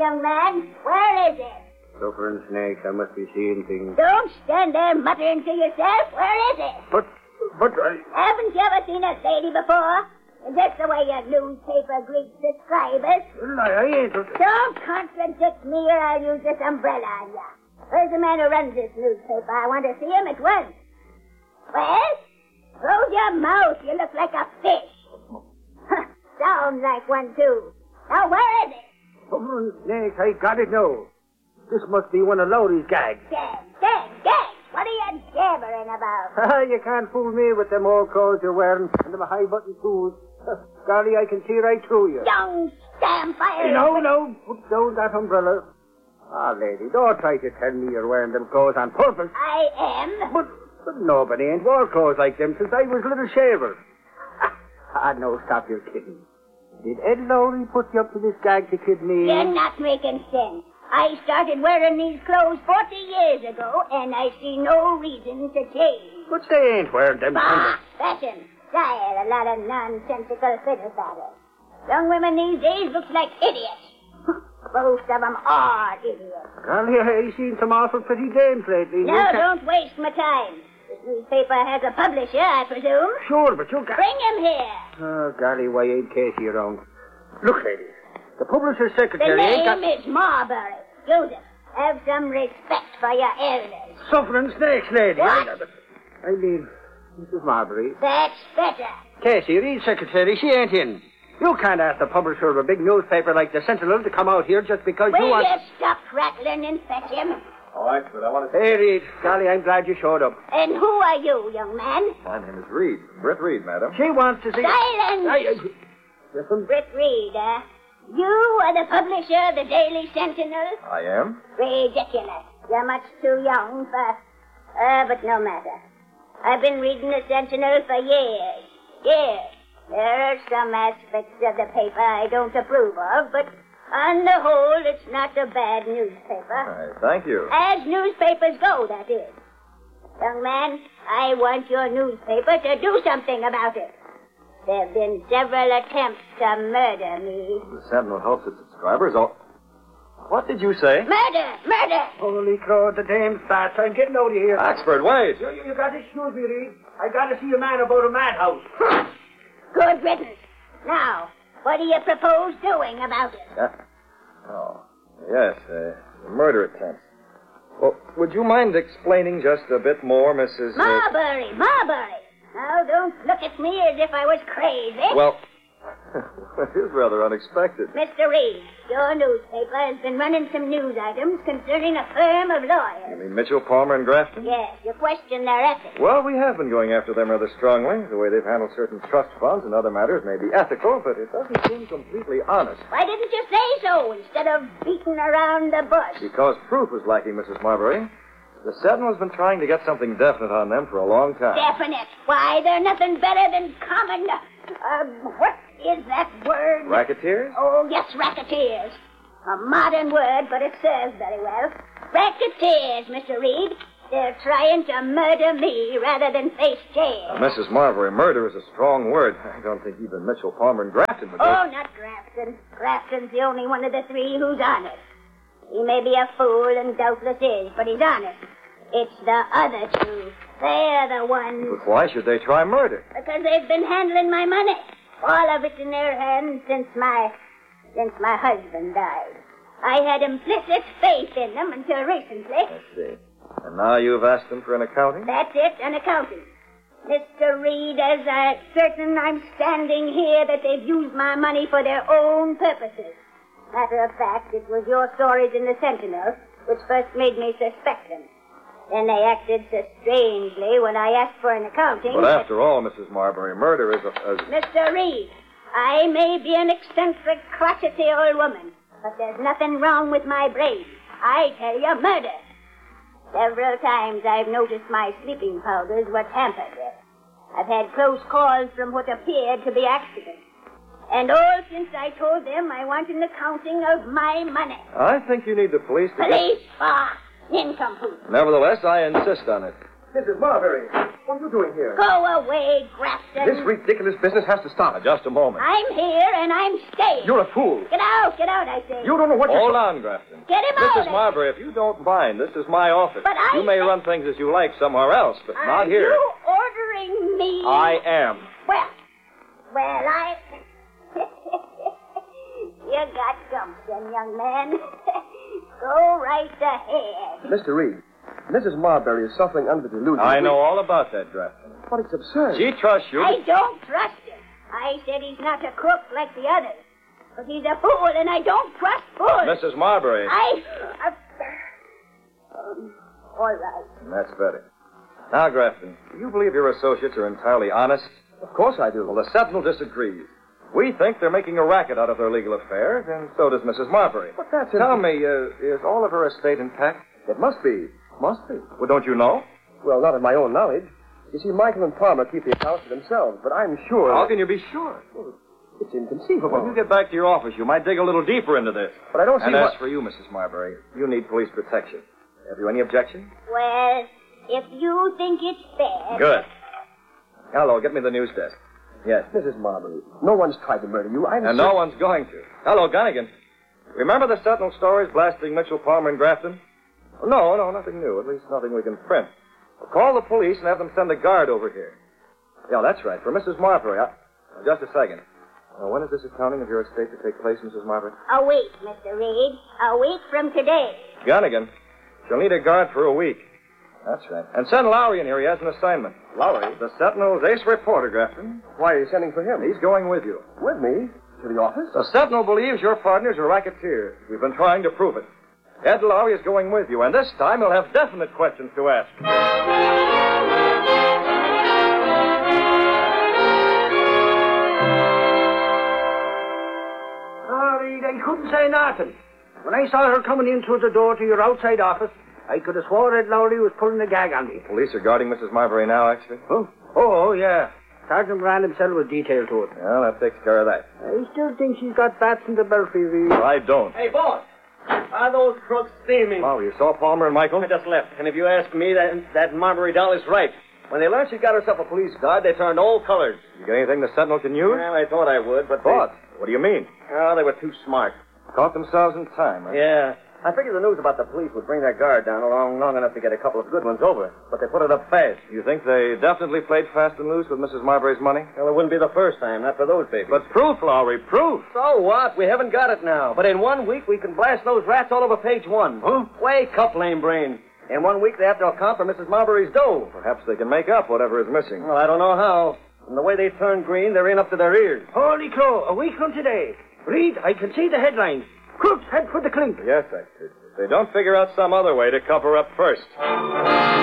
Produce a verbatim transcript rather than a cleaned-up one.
young man. Where is it? Suffering snakes, I must be seeing things. Don't stand there muttering to yourself. Where is it? But, but I... Haven't you ever seen a lady before? Is this the way your newspaper greets subscribers? Well, I, I ain't... Don't contradict me or I'll use this umbrella on you. Where's the man who runs this newspaper? I want to see him at once. Well? Close your mouth. You look like a fish. Sounds like one, too. Now, where is it? Suffering snakes, I got it now. This must be one of Lowry's gags. Gag, gag, gag. What are you jabbering about? You can't fool me with them old clothes you're wearing and them high-button shoes. Golly, I can see right through you. Young stampfire. No, no, put down that umbrella. Ah, lady, don't try to tell me you're wearing them clothes on purpose. I am. But, but nobody ain't wore clothes like them since I was little shaver. Ah, no, stop your kidding. Did Ed Lowry put you up to this gag to kid me? You're not making sense. I started wearing these clothes forty years ago, and I see no reason to change. But they ain't wearing them. Bah! Fashion, style, a lot of nonsensical fiddle faddle. Young women these days look like idiots. Most of them are idiots. Golly, I've seen some awful pretty dames lately. No, don't waste my time. This newspaper has a publisher, I presume. Sure, but you got... Bring him here. Oh, golly, why ain't Casey around? Look, lady, the publisher's The secretary ain't got... name is Marbury. Joseph, have some respect for your elders. Suffering snakes, lady. What? I, I mean, Missus Marbury. That's better. Casey, Reed's secretary, she ain't in. You can't ask the publisher of a big newspaper like the Sentinel to come out here just because Will you want... you stop rattling and fetch him? All right, but I want to... Hey, Reed. Golly, I'm glad you showed up. And who are you, young man? My name is Reed. Britt Reed, madam. She wants to see... Silence! I, I, listen. Britt Reed, eh? You are the publisher of the Daily Sentinel? I am. Ridiculous. You're much too young for... Uh, but no matter. I've been reading the Sentinel for years. Years. There are some aspects of the paper I don't approve of, but on the whole, it's not a bad newspaper. All right, thank you. As newspapers go, that is. Young man, I want your newspaper to do something about it. There have been several attempts to murder me. The Sentinel helps its subscribers. Oh, what did you say? Murder! Murder! Holy crow, the dame's fast. I'm getting out of here. Oxford, wait. You, you, you got to excuse me, Reed. I got to see a man about a madhouse. Good riddance. Now, what do you propose doing about it? Uh, oh, yes, uh, the murder attempt. Well, would you mind explaining just a bit more, Missus Marbury, Marbury. Now, don't look at me as if I was crazy. Well, it is rather unexpected. Mister Reed, your newspaper has been running some news items concerning a firm of You lawyers. mean Mitchell, Palmer, and Grafton? Yes, you question their ethics. Well, we have been going after them rather strongly. The way they've handled certain trust funds and other matters may be ethical, but it doesn't seem completely honest. Why didn't you say so instead of beating around the bush? Because proof was lacking, Missus Marbury. The Sentinel's been trying to get something definite on them for a long time. Definite. Why, they're nothing better than common... Uh, what is that word? Racketeers? Oh, yes, racketeers. A modern word, but it serves very well. Racketeers, Mister Reed. They're trying to murder me rather than face jail. Now, Missus Marbury, murder is a strong word. I don't think even Mitchell, Palmer, and Grafton would do Oh, it. not Grafton. Grafton's the only one of the three who's honest. He may be a fool and doubtless is, but he's honest. It's the other two. They're the ones. But why should they try murder? Because they've been handling my money. All of it's in their hands since my... since my husband died. I had implicit faith in them until recently. I see. And now you've asked them for an accounting? That's it, an accounting. Mister Reed, as I certain I'm standing here that they've used my money for their own purposes. Matter of fact, it was your stories in the Sentinel which first made me suspect them. Then they acted so strangely when I asked for an accounting. But after all, Missus Marbury, murder is a... a... Mister Reed, I may be an eccentric, crotchety old woman, but there's nothing wrong with my brain. I tell you, murder. Several times I've noticed my sleeping powders were tampered with. I've had close calls from what appeared to be accidents. And all since I told them I want an accounting of my money. I think you need the police to... Police? Ah, nincompoop. Nevertheless, I insist on it. Missus Marbury, what are you doing here? Go away, Grafton. This ridiculous business has to stop. Now, just a moment. I'm here and I'm staying. You're a fool. Get out, get out, I say. You don't know what Hold you're... on, Grafton. Get him out. Missus Marbury, if you don't mind, this is my office. But I You may said- run things as you like somewhere else, but Are not here. you ordering me? I am. Well, well, I... You got gumption, young man. Go right ahead. Mister Reed, Missus Marbury is suffering under the delusion. I that we- know all about that, Grafton. But it's absurd. She trusts you. I don't trust him. I said he's not a crook like the others. But he's a fool, and I don't trust fools. Missus Marbury. I... Um, all right. That's better. Now, Grafton, do you believe your associates are entirely honest? Of course I do. Well, the Sentinel disagrees. We think they're making a racket out of their legal affairs, and so does Missus Marbury. But that's... Tell me, uh, is all of her estate intact? It must be. Must be. Well, don't you know? Well, not of my own knowledge. You see, Michael and Palmer keep the accounts for themselves, but I'm sure... How can you be sure? It's inconceivable. When you get back to your office, you might dig a little deeper into this. But I don't see And what... as for you, Missus Marbury, you need police protection. Have you any objection? Well, if you think it's fair... Good. Hello, get me the news desk. Yes. Missus Marbury, no one's tried to murder you. I'm And no one's going to. Hello, Gunnigan. Remember the Sentinel stories blasting Mitchell, Palmer, and Grafton? No, no, nothing new. At least nothing we can print. Well, call the police and have them send a guard over here. Yeah, that's right. For Missus Marbury. Uh, just a second. Uh, when is this accounting of your estate to take place, Missus Marbury? A week, Mister Reed. A week from today. Gunnigan. She'll need a guard for a week. That's right. And send Lowry in here. He has an assignment. Lowry? The Sentinel's ace reporter, Grafton. Why are you sending for him? He's going with you. With me? To the office? The Sentinel believes your partners are racketeers. We've been trying to prove it. Ed Lowry is going with you, and this time he'll have definite questions to ask. Sorry, I couldn't say nothing. When I saw her coming in through the door to your outside office, I could have swore Ed Lowry was pulling a gag on me. Police are guarding Missus Marbury now, actually. Huh? Oh, oh, yeah. Sergeant Brand himself was detailed to it. Well, that takes care of that. I still think she's got bats in the belfry, Reed. I don't. Hey, boss. Are those crooks steaming? Oh, you saw Palmer and Michael? I just left. And if you ask me, that, that Marbury doll is right. When they learned she got herself a police guard, they turned all colors. You got anything the Sentinel can use? Well, I thought I would, but Thought? What do you mean? They, oh, they were too smart. Caught themselves in time, huh? Yeah. I figured the news about the police would bring their guard down along long enough to get a couple of good ones over. But they put it up fast. You think they definitely played fast and loose with Missus Marbury's money? Well, it wouldn't be the first time, not for those babies. But proof, Lowry, proof. So what? We haven't got it now. But in one week, we can blast those rats all over page one. Huh? Wake up, lame brain. In one week, they have to account for Missus Marbury's dough. Perhaps they can make up whatever is missing. Well, I don't know how. From the way they turn green, they're in up to their ears. Holy crow, a week from today. Reed, I can see the headlines. Crooks head for the clink. Yes, I could. If they don't figure out some other way to cover up first.